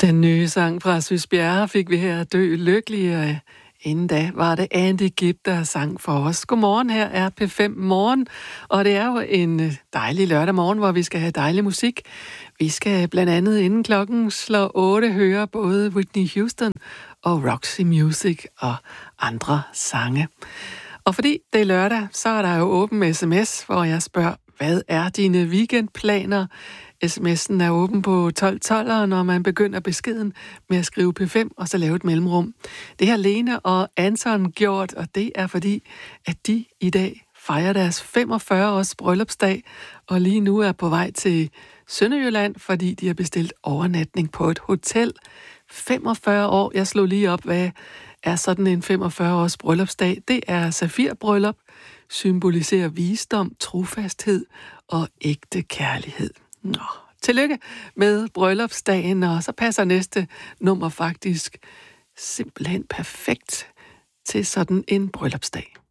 Den nye sang fra Sys Bjerre fik vi her, Dø lykkelig, og inden da var det Andy Gibb, der sang for os. Godmorgen, her er P5 Morgen, og det er jo en dejlig lørdag morgen, hvor vi skal have dejlig musik. Vi skal blandt andet inden klokken slår 8 høre både Whitney Houston og Roxy Music og andre sange. Og fordi det er lørdag, så er der jo åben sms, hvor jeg spørger, hvad er dine weekendplaner? SMS'en er åben på 1212, når man begynder beskeden med at skrive P5 og så lave et mellemrum. Det har Lene og Anton gjort, og det er fordi, at de i dag fejrer deres 45-års bryllupsdag, og lige nu er på vej til Sønderjylland, fordi de har bestilt overnatning på et hotel. 45 år, jeg slog lige op, hvad er sådan en 45-års bryllupsdag? Det er safirbryllup, symboliserer visdom, trofasthed og ægte kærlighed. Nå, tillykke med bryllupsdagen, og så passer næste nummer faktisk simpelthen perfekt til sådan en bryllupsdag.